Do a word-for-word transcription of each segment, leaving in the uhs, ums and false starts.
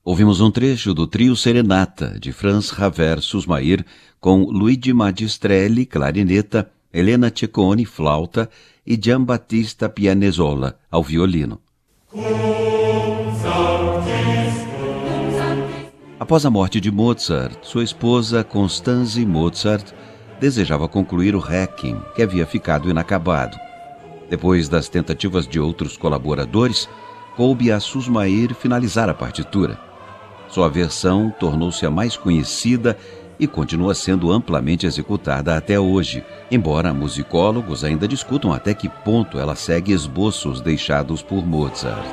Ouvimos um trecho do trio Serenata, de Franz Xaver Susmair, com Luigi Magistrelli, clarineta, Elena Cecconi, flauta e Giambattista Pianezola, ao violino. Após a morte de Mozart, sua esposa Constanze Mozart desejava concluir o Requiem, que havia ficado inacabado. Depois das tentativas de outros colaboradores, coube a Susmair finalizar a partitura. Sua versão tornou-se a mais conhecida e continua sendo amplamente executada até hoje, embora musicólogos ainda discutam até que ponto ela segue esboços deixados por Mozart.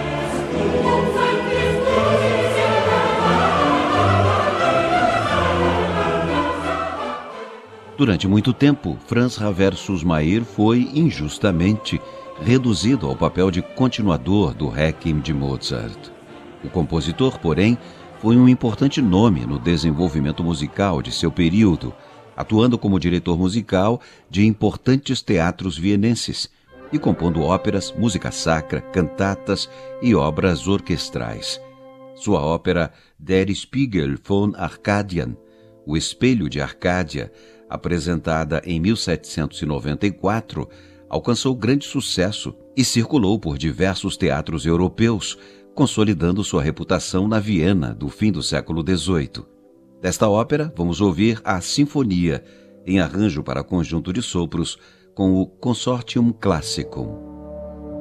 Durante muito tempo, Franz Xaver Susmair foi, injustamente, reduzido ao papel de continuador do Requiem de Mozart. O compositor, porém, foi um importante nome no desenvolvimento musical de seu período, atuando como diretor musical de importantes teatros vienenses e compondo óperas, música sacra, cantatas e obras orquestrais. Sua ópera Der Spiegel von Arkadien, O Espelho de Arcádia, apresentada em mil setecentos e noventa e quatro, alcançou grande sucesso e circulou por diversos teatros europeus, consolidando sua reputação na Viena do fim do século dezoito. Desta ópera, vamos ouvir a Sinfonia, em arranjo para conjunto de sopros, com o Consortium Classicum.